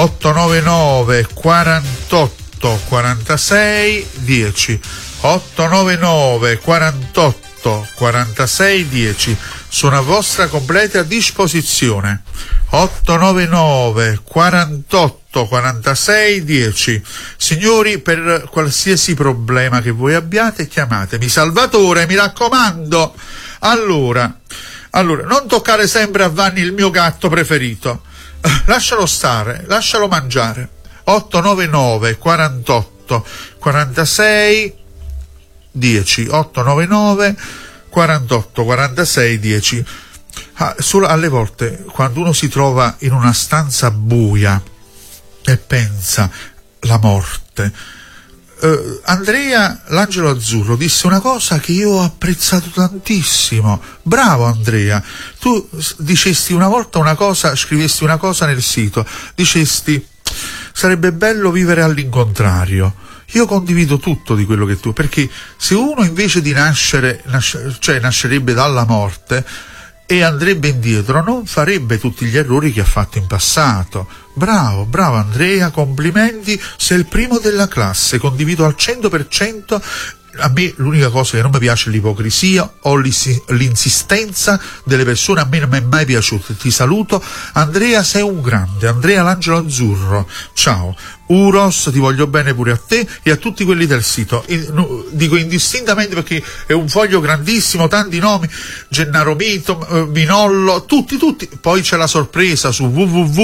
899 48 46 10, 899 48 46 10, sono a vostra completa disposizione. 899 48 46 10. Signori, per qualsiasi problema che voi abbiate, chiamatemi. Salvatore, mi raccomando. Allora, non toccare sempre a Vanni il mio gatto preferito. Lascialo stare, lascialo mangiare. 899 48 46 10, 899 48 46 10. Solo alle volte, quando uno si trova in una stanza buia e pensa la morte, Andrea, l'angelo azzurro, disse una cosa che io ho apprezzato tantissimo. Bravo Andrea, tu dicesti una volta una cosa, scrivesti una cosa nel sito, dicesti sarebbe bello vivere all'incontrario. Io condivido tutto di quello che tu, perché se uno invece di nascerebbe dalla morte e andrebbe indietro, non farebbe tutti gli errori che ha fatto in passato. Bravo Andrea, complimenti, sei il primo della classe, condivido al 100%. A me l'unica cosa che non mi piace è l'ipocrisia o l'insistenza delle persone, a me non mi è mai piaciuto. Ti saluto Andrea, sei un grande. Andrea l'angelo azzurro, ciao. Uros, ti voglio bene pure a te e a tutti quelli del sito. Dico indistintamente perché è un foglio grandissimo, tanti nomi, Gennaro Mito, Minollo, tutti. Poi c'è la sorpresa su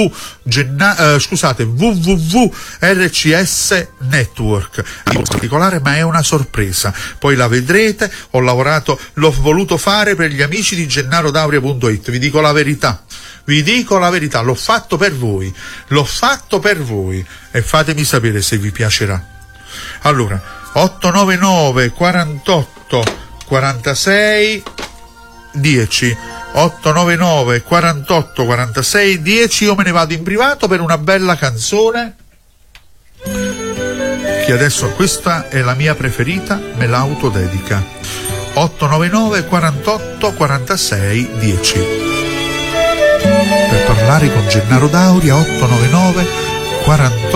www.RCS Network. In particolare, ma è una sorpresa. Poi la vedrete, l'ho voluto fare per gli amici di gennarodauria.it. Vi dico la verità, l'ho fatto per voi e fatemi sapere se vi piacerà. Allora, 899 48 46 10, 899 48 46 10. Io me ne vado in privato per una bella canzone che adesso, questa è la mia preferita, me l'autodedica. 899 48 46 10. Per parlare con Gennaro Dauria, 899 48